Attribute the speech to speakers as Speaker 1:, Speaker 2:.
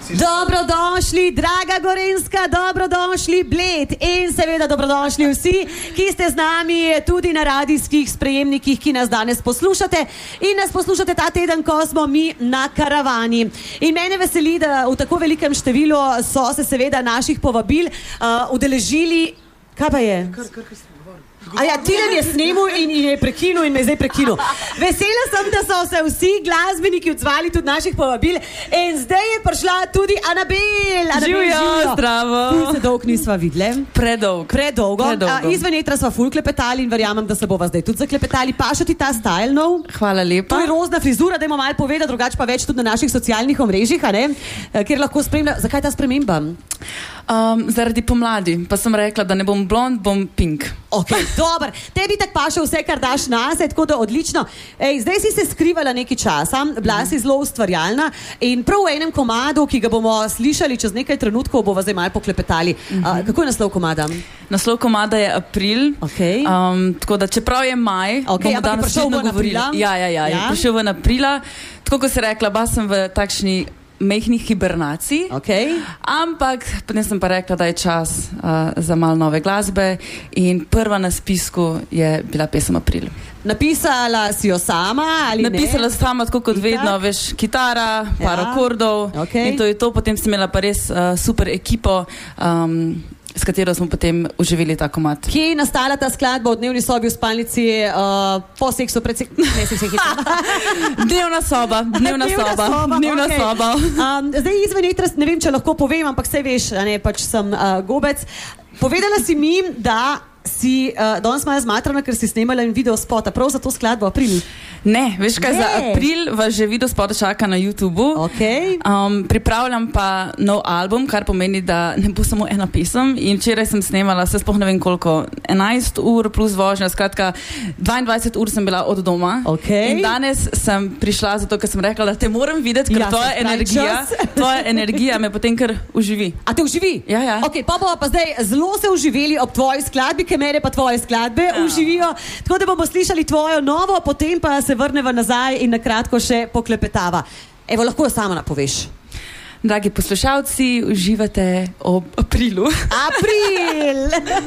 Speaker 1: Dobrodošli, draga Gorenjska, dobrodošli Bled in seveda dobrodošli vsi, ki ste z nami tudi na radijskih sprejemnikih, ki nas danes poslušate in nas poslušate ta teden, ko smo mi na karavani. In mene veseli, da v tako velikem številu so se seveda naših povabil udeležili. Kaj pa je? Tilen je snemal in je prekinul in me zdaj prekinul. Vesela sem, da so se vsi glasbeniki odzvali tudi naših povabil in zdaj je prišla tudi Anabel.
Speaker 2: Živjo, zdravo.
Speaker 1: Se dolg nisva videli. Predolgo. Izven etra sva ful klepetali in verjamem, da se bova zdaj tudi zaklepetali. Paša ti ta style nov?
Speaker 2: Hvala lepa.
Speaker 1: To je rozna frizura, dajmo malo povedati, drugače pa več tudi na naših socialnih omrežjih, kjer lahko spremlja. Zakaj ta sprememba?
Speaker 2: Zaradi pomladi, pa sem rekla, da ne bom blond, bom pink.
Speaker 1: Ok, dober. Tebi tak paše vse, kar daš nase, tako da odlično. Zdaj si se skrivala nekaj časa, bila si zelo ustvarjalna in prav v enem komadu, ki ga bomo slišali čez nekaj trenutkov, bova zdaj malo poklepetali. Kako je naslov komada?
Speaker 2: Naslov komada je April.
Speaker 1: Okay.
Speaker 2: Tako da čeprav je maj, bomo danes vedno govorili. Ja, prišel v aprila. Tako kot si rekla, ba sem v takšni mehnih hibernacij, ampak potem sem pa rekla, da je čas za malo nove glasbe in prva na spisku je bila pesem April.
Speaker 1: Napisala si jo sama ali
Speaker 2: Napisala sama, tako kot vedno, veš, kitara, par akordov in to je to, potem sem imela pa res super ekipo, s katero smo potem uživeli ta komad. Kje je nastala ta skladba v dnevni sobi v spalnici po seksu pred seksu? Ne, se hitro. Dnevna soba.
Speaker 1: Zdaj izven etra, ne vem, če lahko povem, ampak saj veš, pač sem gobec. Povedala si mi, da si danes malo zmatrana, ker si snemala in video spota, prav za to skladbo April.
Speaker 2: Ne, veš kaj, za April vas že video spota čaka na YouTubeu. Pripravljam pa nov album, kar pomeni, da ne bo samo ena pesem in včeraj sem snemala, se sploh ne vem koliko, 11 ur plus vožnja, skratka 22 ur sem bila od doma in danes sem prišla zato, ker sem rekla, da te moram videti, ker tvoja energija me potem kar uživi.
Speaker 1: A te uživi?
Speaker 2: Ja.
Speaker 1: Ok, pa bova pa zdaj zelo se uživeli ob tvoji skladbi, ker mene pa tvoje skladbe uživijo, tako da bomo slišali tvojo novo, potem pa se vrneva nazaj in na kratko še poklepetava. Evo, lahko jo sama napoveš.
Speaker 2: Dragi poslušalci, uživate ob Aprilu.
Speaker 1: April!